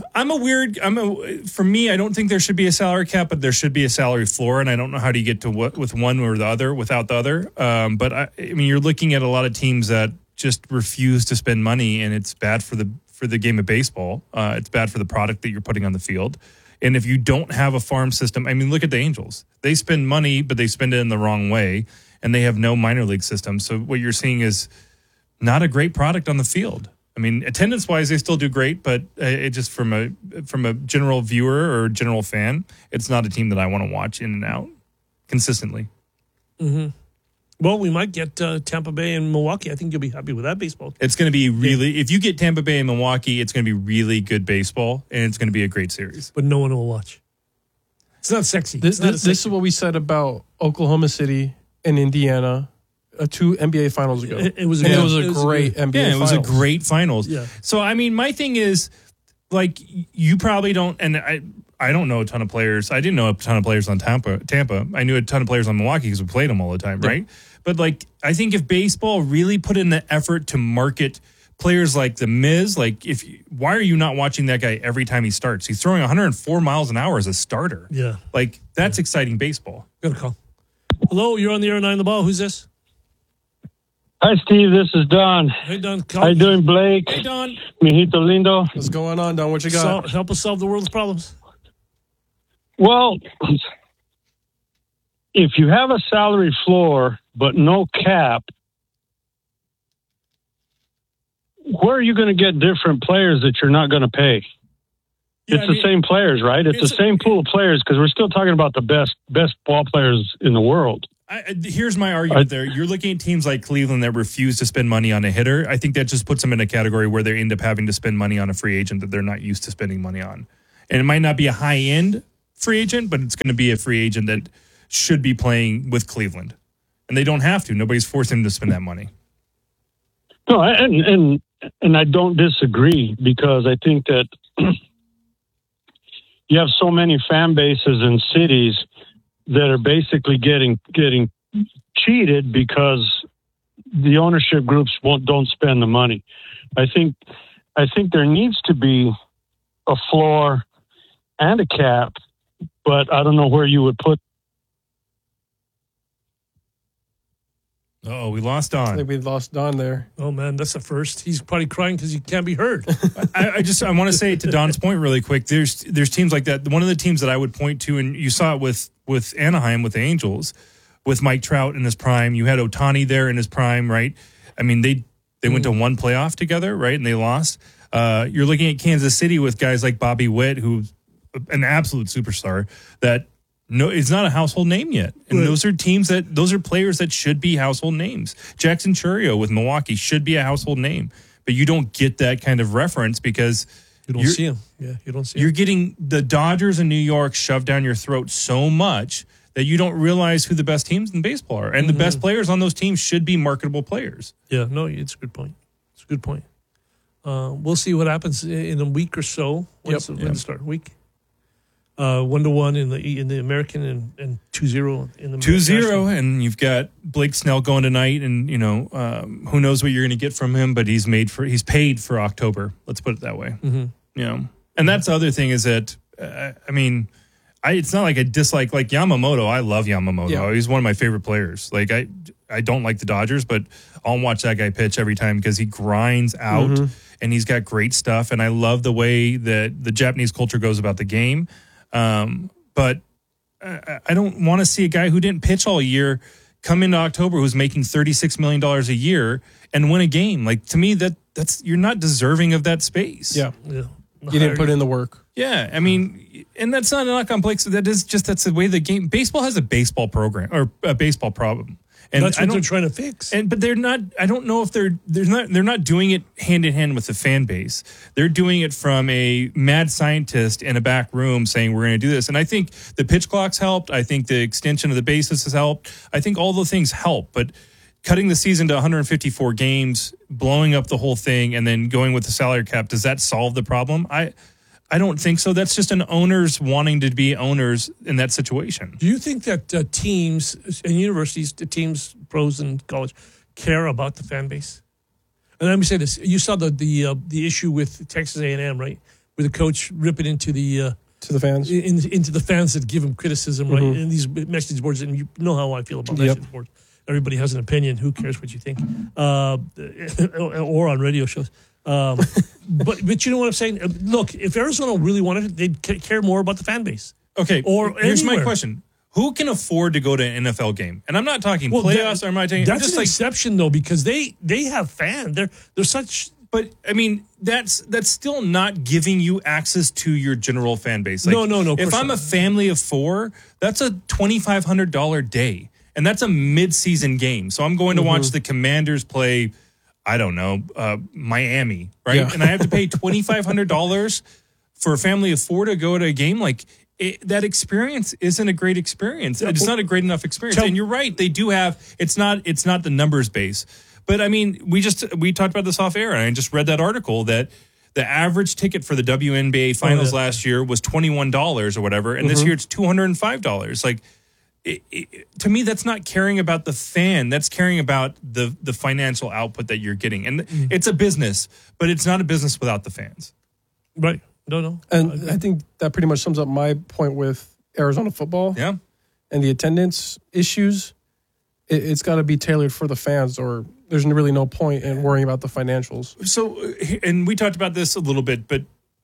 For me, I don't think there should be a salary cap, but there should be a salary floor. And I don't know how do you get to what with one or the other without the other. But I mean, you're looking at a lot of teams that just refuse to spend money, and it's bad for the game of baseball. It's bad for the product that you're putting on the field. And if you don't have a farm system, I mean, look at the Angels. They spend money, but they spend it in the wrong way, and they have no minor league system. So what you're seeing is not a great product on the field. I mean, attendance-wise, they still do great, but it just from a general viewer or general fan, it's not a team that I want to watch in and out consistently. Mm-hmm. Well, we might get Tampa Bay and Milwaukee. I think you'll be happy with that baseball. It's going to be really, if you get Tampa Bay and Milwaukee, it's going to be really good baseball, and it's going to be a great series. But no one will watch. It's not sexy. This is what we said about Oklahoma City and Indiana. 2 NBA finals ago. It was a great NBA finals. Yeah, it was a great finals. Yeah. So, I mean, my thing is, like, you probably don't, and I don't know a ton of players. I didn't know a ton of players on Tampa. I knew a ton of players on Milwaukee because we played them all the time, right? But, like, I think if baseball really put in the effort to market players like the Miz, like, why are you not watching that guy every time he starts? He's throwing 104 miles an hour as a starter. Yeah. Like, that's exciting baseball. Got a call. Hello, you're on the air 9 the ball. Who's this? Hi, Steve. This is Don. Hey, Don. How you doing, Blake? Hey, Don. Mijito lindo. What's going on, Don? What you got? Help us solve the world's problems. Well, if you have a salary floor but no cap, where are you going to get different players that you're not going to pay? It's the same players, right? It's the same pool of players because we're still talking about the best ball players in the world. Here's my argument there. You're looking at teams like Cleveland that refuse to spend money on a hitter. I think that just puts them in a category where they end up having to spend money on a free agent that they're not used to spending money on. And it might not be a high-end free agent, but it's going to be a free agent that should be playing with Cleveland. And they don't have to. Nobody's forcing them to spend that money. No, and I don't disagree because I think that you have so many fan bases in cities that are basically getting cheated because the ownership groups don't spend the money. I think there needs to be a floor and a cap, but I don't know where you would put. Oh, we lost Don. I think we lost Don there. Oh man, that's the first. He's probably crying because he can't be heard. I want to say to Don's point really quick. There's teams like that. One of the teams that I would point to, and you saw it with Anaheim with the Angels, with Mike Trout in his prime. You had Ohtani there in his prime, right? I mean, they went to one playoff together, right, and they lost. You're looking at Kansas City with guys like Bobby Witt, who's an absolute superstar. That it's not a household name yet, and those are players that should be household names. Jackson Chourio with Milwaukee should be a household name, but you don't get that kind of reference because you don't see him. Yeah, you don't see. You're getting the Dodgers in New York shoved down your throat so much that you don't realize who the best teams in baseball are, and the best players on those teams should be marketable players. Yeah, no, it's a good point. It's a good point. We'll see what happens in a week or so. When's the start week? 1-1 in the American and 2-0 in the 2-0, and you've got Blake Snell going tonight, and who knows what you're going to get from him, but he's paid for October. Let's put it that way. And that's the other thing is that it's not like I dislike like Yamamoto. I love Yamamoto. Yeah. He's one of my favorite players. Like I don't like the Dodgers, but I'll watch that guy pitch every time because he grinds out and he's got great stuff. And I love the way that the Japanese culture goes about the game. But I don't want to see a guy who didn't pitch all year come into October who's making $36 million a year and win a game. Like, to me, that's you're not deserving of that space. Yeah. You didn't put in the work. Yeah. I mean, and that's not a knock on Blake. That's the way the game. Baseball has a baseball program or a baseball problem. And that's what they're trying to fix. But they're not. I don't know if they're not doing it hand in hand with the fan base. They're doing it from a mad scientist in a back room saying we're going to do this. And I think the pitch clocks helped. I think the extension of the bases has helped. I think all the things help. But cutting the season to 154 games, blowing up the whole thing, and then going with the salary cap, does that solve the problem? I don't think so. That's just an owners wanting to be owners in that situation. Do you think that teams and universities, the teams, pros and college, care about the fan base? And let me say this: you saw the issue with Texas A&M, right? With the coach ripping into the to the fans, into the fans that give him criticism, right? And these message boards, and you know how I feel about message boards. Everybody has an opinion. Who cares what you think? Or on radio shows. But you know what I'm saying? Look, if Arizona really wanted it, they'd care more about the fan base. Okay, or here's anywhere. my question. Who can afford to go to an NFL game? And I'm not talking playoffs. I'm not talking. That's just an exception, though, because they have fans. They're such. But I mean, that's still not giving you access to your general fan base. Like, no. If I'm a family of 4, that's a $2,500 day, and that's a mid-season game. So I'm going to watch the Commanders play. I don't know, Miami, right? Yeah. And I have to pay $2,500 for a family of 4 to go to a game. Like, that experience isn't a great experience. It's not a great enough experience. And you're right, they do have. It's not the numbers base. But I mean, we talked about this off air, and I just read that article that the average ticket for the WNBA finals last year was $21 or whatever, and this year it's $205. Like. To me, that's not caring about the fan. That's caring about the financial output that you're getting. And it's a business, but it's not a business without the fans. Right. No. And I think that pretty much sums up my point with Arizona football. Yeah. And the attendance issues. It's got to be tailored for the fans, or there's really no point in worrying about the financials. So, and we talked about this a little bit, but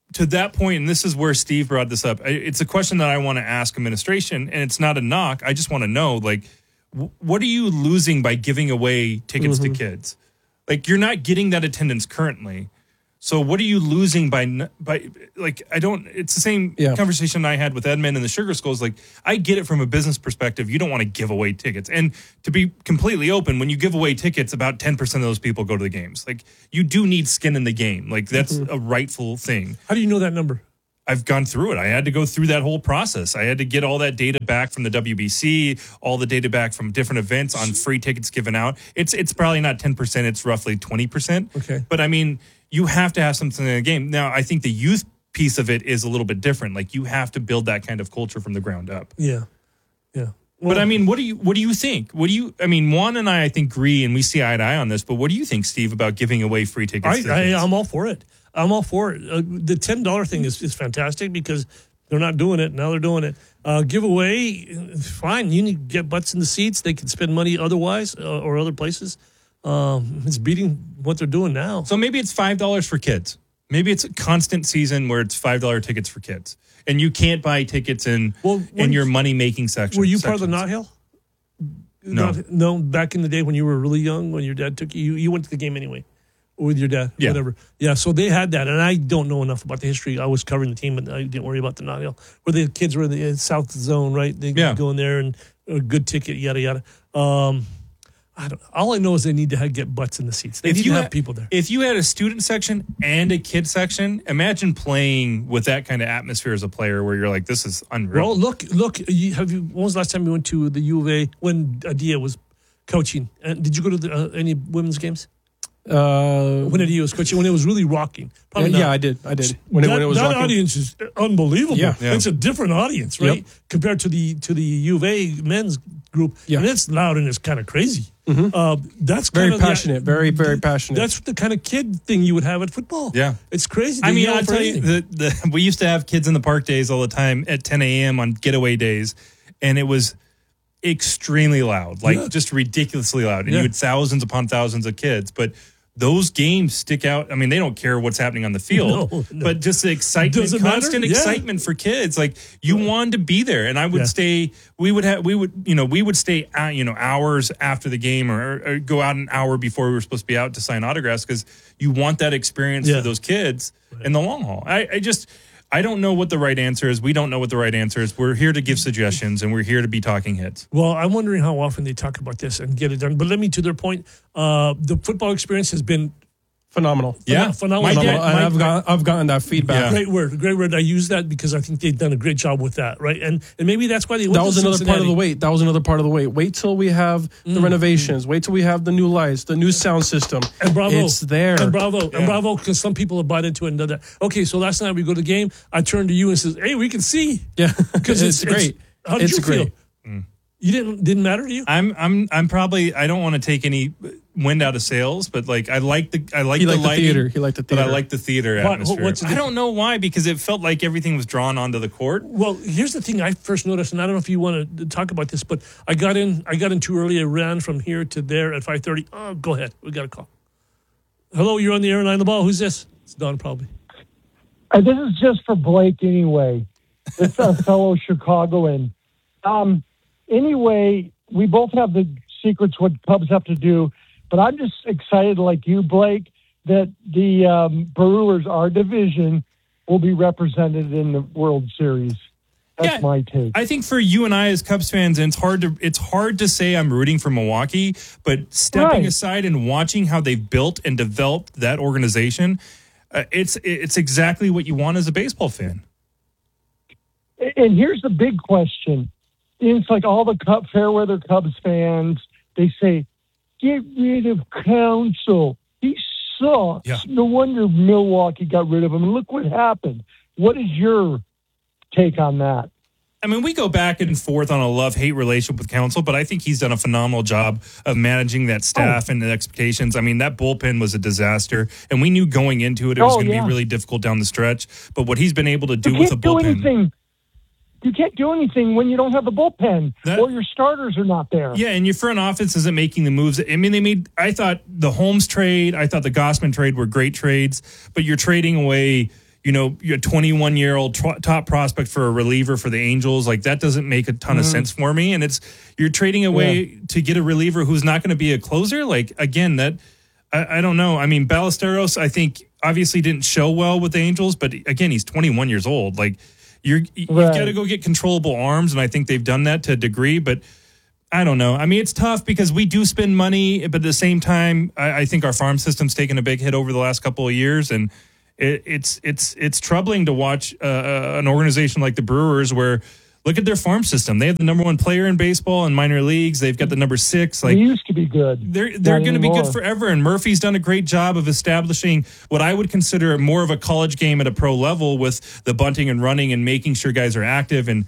to that point, and this is where Steve brought this up, it's a question that I want to ask administration, and it's not a knock. I just want to know, like, what are you losing by giving away tickets to kids? Like, you're not getting that attendance currently. So what are you losing by like, it's the same conversation I had with Edmund and the Sugar Skulls. Like, I get it from a business perspective. You don't want to give away tickets. And to be completely open, when you give away tickets, about 10% of those people go to the games. Like, you do need skin in the game. Like, that's a rightful thing. How do you know that number? I've gone through it. I had to go through that whole process. I had to get all that data back from the WBC, all the data back from different events on free tickets given out. It's probably not 10%. It's roughly 20%. Okay. But I mean, you have to have something in the game. Now, I think the youth piece of it is a little bit different. Like, you have to build that kind of culture from the ground up. Yeah. Yeah. Well, but I mean, what do you think? Juan and I think, agree, and we see eye to eye on this, but what do you think, Steve, about giving away free tickets? I'm all for it. I'm all for it. The $10 thing is fantastic because they're not doing it. Now they're doing it. Giveaway, fine. You need to get butts in the seats. They can spend money otherwise or other places. It's beating what they're doing now. So maybe it's $5 for kids. Maybe it's a constant season where it's $5 tickets for kids. And you can't buy tickets in your money-making section. Were you part of the Knott Hill? No. Back in the day when you were really young, when your dad took you went to the game anyway. With your dad, whatever. Yeah, so they had that, and I don't know enough about the history. I was covering the team, but I didn't worry about the Knott Hill. Where the kids were in the South Zone, right? They go in there and a good ticket, yada, yada. I don't. All I know is they need to get butts in the seats. They need to have people there. If you had a student section and a kid section, imagine playing with that kind of atmosphere as a player where you're like, this is unreal. Well, look. When was the last time you went to the U of A when Adia was coaching? And did you go to any women's games? When Adia was coaching, when it was really rocking. I did. When it was that rocking. audience is unbelievable. Yeah. It's a different audience, right? Yep. Compared to the U of A men's group. Yeah. And it's loud and it's kind of crazy. That's very passionate, very, very passionate. That's the kind of kid thing you would have at football. Yeah. It's crazy. I mean, I'll tell you, we used to have kids in the park days all the time at 10 a.m. on getaway days, and it was extremely loud, just ridiculously loud. And you had thousands upon thousands of kids, but those games stick out. I mean, they don't care what's happening on the field, but just the excitement, constant excitement for kids. Like, you wanted to be there, and I would stay. We would stay hours after the game, or go out an hour before we were supposed to be out to sign autographs, because you want that experience for those kids in the long haul. I don't know what the right answer is. We don't know what the right answer is. We're here to give suggestions, and we're here to be talking heads. Well, I'm wondering how often they talk about this and get it done. But let me, to their point, the football experience has been phenomenal. Phenomenal. I've gotten that feedback. Great word. I use that because I think they've done a great job with that, right? And maybe that's why they went That was to another Cincinnati. part of the wait. That was another part of the wait. Wait till we have the renovations. Wait till we have the new lights, the new sound system. And bravo. It's there. And bravo, because some people have bought into it and done that. Okay, so last night we go to the game, I turned to you and says, hey, we can see. Yeah. Because it's great. How did you feel? Mm. You didn't matter to you? I'm probably, I don't want to take any wind out of sails, but I like the lighting. He liked the theater. But I like the theater atmosphere. I don't know why, because it felt like everything was drawn onto the court. Well, here's the thing I first noticed, and I don't know if you want to talk about this, but I got in too early. I ran from here to there at 5:30. Oh, go ahead. We got a call. Hello, you're on the air and on the ball. Who's this? It's Don, probably. This is just for Blake anyway. It's a fellow Chicagoan. Anyway, we both have the secrets what Cubs have to do, but I'm just excited, like you, Blake, that the Brewers, our division, will be represented in the World Series. That's my take. I think for you and I as Cubs fans, and it's hard to say I'm rooting for Milwaukee, but stepping aside and watching how they've built and developed that organization, it's exactly what you want as a baseball fan. And here's the big question. It's like all the Fairweather Cubs fans, they say, get rid of Counsell. He sucks. Yeah. No wonder Milwaukee got rid of him. And look what happened. What is your take on that? I mean, we go back and forth on a love-hate relationship with Counsell, but I think he's done a phenomenal job of managing that staff and the expectations. I mean, that bullpen was a disaster, and we knew going into it was going to be really difficult down the stretch. But what he's been able to do with a bullpen... You can't do anything when you don't have the bullpen or your starters are not there. Yeah, and your front office isn't making the moves. I mean, I thought the Holmes trade, I thought the Gossman trade were great trades, but you're trading away, you're a 21-year-old top prospect for a reliever for the Angels. Like, that doesn't make a ton of sense for me. And you're trading away to get a reliever who's not going to be a closer. Like, again, I don't know. I mean, Ballesteros, I think, obviously didn't show well with the Angels, but again, he's 21 years old. Like, you've got to go get controllable arms, and I think they've done that to a degree, but I don't know. I mean, it's tough because we do spend money, but at the same time, I think our farm system's taken a big hit over the last couple of years, and it's troubling to watch an organization like the Brewers where look at their farm system. They have the number 1 player in baseball in minor leagues. They've got the number 6. Like, they used to be good. They're going to be good forever. And Murphy's done a great job of establishing what I would consider more of a college game at a pro level with the bunting and running and making sure guys are active. And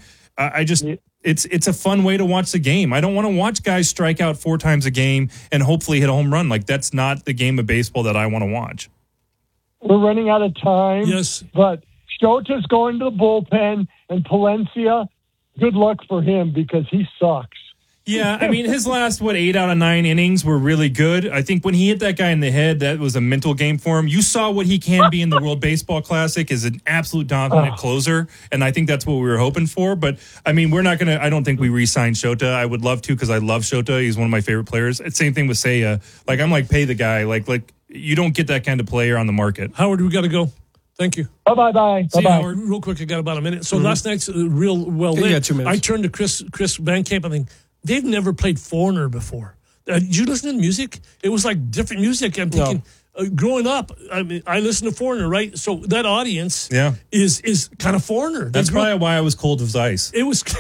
it's a fun way to watch the game. I don't want to watch guys strike out 4 times a game and hopefully hit a home run. Like, that's not the game of baseball that I want to watch. We're running out of time. Yes. But Shota's going to the bullpen, and Palencia, good luck for him because he sucks. Yeah, I mean, his last, 8 out of 9 innings were really good. I think when he hit that guy in the head, that was a mental game for him. You saw what he can be in the World Baseball Classic as an absolute dominant closer, and I think that's what we were hoping for. But, I mean, we're not going to – I don't think we re-sign Shota. I would love to because I love Shota. He's one of my favorite players. It's same thing with Seiya. Like, I'm like, pay the guy. Like you don't get that kind of player on the market. Howard, we got to go. Thank you. Bye-bye. See, Howard, real quick, I got about a minute. So last night's real well lit. Yeah, 2 minutes. I turned to Chris Van Camp. I think they've never played Foreigner before. Did you listen to the music? It was like different music. I'm thinking, growing up, I mean, I listened to Foreigner, right? So that audience is kind of Foreigner. That's probably why I was cold as ice. It was,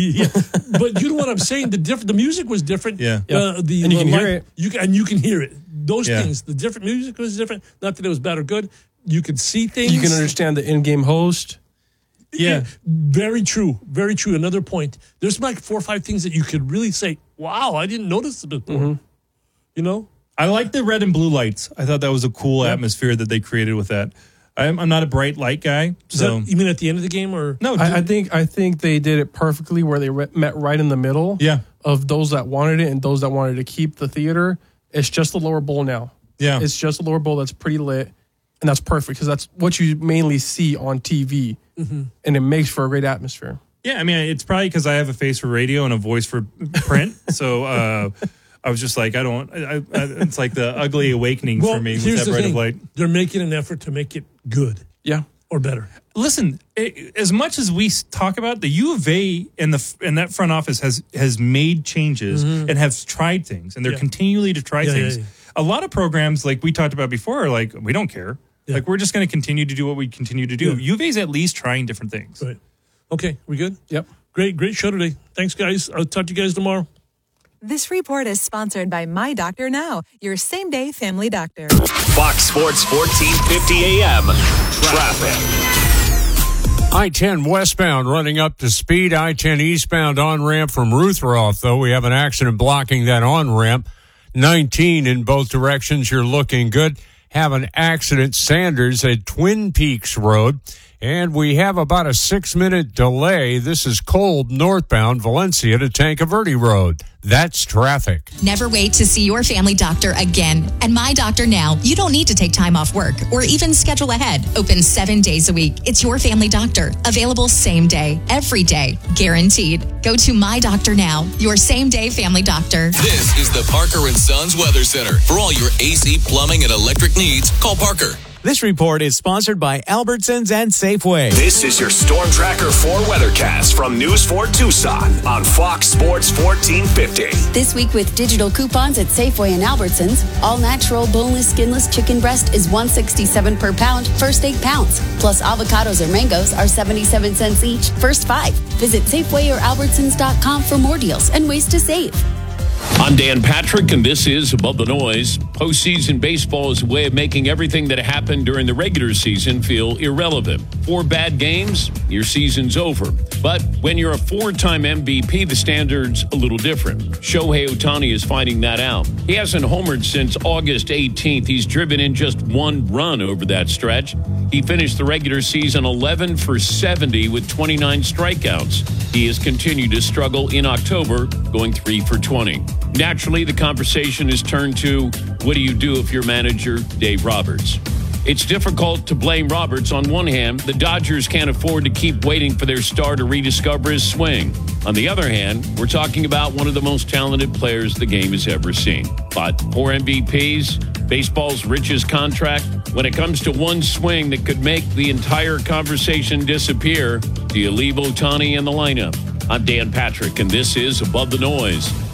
but you know what I'm saying? The music was different. Yeah. And you can hear it. You can hear it. Those things, the different music was different. Not that it was bad or good. You could see things. You can understand the in-game host. Yeah. Very true. Very true. Another point. There's like 4 or 5 things that you could really say, wow, I didn't notice it before. You know? I like the red and blue lights. I thought that was a cool atmosphere that they created with that. I'm not a bright light guy. So you mean at the end of the game or no? I think they did it perfectly where they met right in the middle. Yeah. Of those that wanted it and those that wanted to keep the theater. It's just the lower bowl now. Yeah. It's just the lower bowl that's pretty lit. And that's perfect because that's what you mainly see on TV. And it makes for a great atmosphere. Yeah, I mean, it's probably because I have a face for radio and a voice for print. So I was just like, it's like the ugly awakening for me with that bright of light. They're making an effort to make it good. Yeah. Or better. Listen, as much as we talk about the U of A and that front office has made changes and have tried things, and they're continually to try things. A lot of programs, like we talked about before, are like, we don't care. Like, we're just going to continue to do what we continue to do. U of A's at least trying different things. Right. Okay, we good? Yep. Great show today. Thanks, guys. I'll talk to you guys tomorrow. This report is sponsored by My Doctor Now, your same-day family doctor. Fox Sports 1450 AM. Traffic. I-10 westbound running up to speed. I-10 eastbound on-ramp from Ruthroff, though. We have an accident blocking that on-ramp. 19 in both directions. You're looking good. Have an accident, Sanders at Twin Peaks Road. And we have about a 6-minute delay. This is Kolb northbound Valencia to Tanca Verde Road. That's traffic. Never wait to see your family doctor again. At My Doctor Now, you don't need to take time off work or even schedule ahead. Open 7 days a week. It's your family doctor. Available same day, every day, guaranteed. Go to My Doctor Now, your same-day family doctor. This is the Parker and Sons Weather Center. For all your AC, plumbing, and electric needs, call Parker. This report is sponsored by Albertsons and Safeway. This is your Storm Tracker 4 weathercast from News 4 Tucson on Fox Sports 1450. This week with digital coupons at Safeway and Albertsons, all natural boneless, skinless chicken breast is $1.67 per pound, first 8 pounds. Plus avocados or mangoes are 77 cents each, first 5. Visit Safeway or Albertsons.com for more deals and ways to save. I'm Dan Patrick, and this is Above the Noise. Postseason baseball is a way of making everything that happened during the regular season feel irrelevant. 4 bad games, your season's over. But when you're a 4-time MVP, the standard's a little different. Shohei Ohtani is finding that out. He hasn't homered since August 18th. He's driven in just 1 run over that stretch. He finished the regular season 11 for 70 with 29 strikeouts. He has continued to struggle in October, going 3 for 20. Naturally, the conversation is turned to, what do you do if you're manager Dave Roberts? It's difficult to blame Roberts. On one hand, the Dodgers can't afford to keep waiting for their star to rediscover his swing. On the other hand, we're talking about one of the most talented players the game has ever seen. But 4 MVPs, baseball's richest contract, when it comes to one swing that could make the entire conversation disappear, do you leave Ohtani in the lineup? I'm Dan Patrick, and this is Above the Noise.